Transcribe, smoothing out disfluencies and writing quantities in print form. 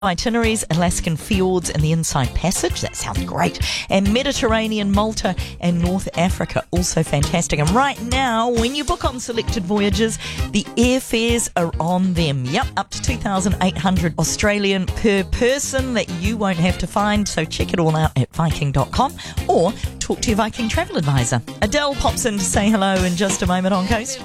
itineraries, Alaskan fjords and the Inside Passage. That sounds great. And Mediterranean, Malta and North Africa. Also fantastic. And right now, when you book on selected voyages, the airfares are on them. Yep, up to 2,800 Australian per person that you won't have to find. So check it all out at Viking.com or talk to your Viking travel advisor. Adele pops in to say hello in just a moment on Coast.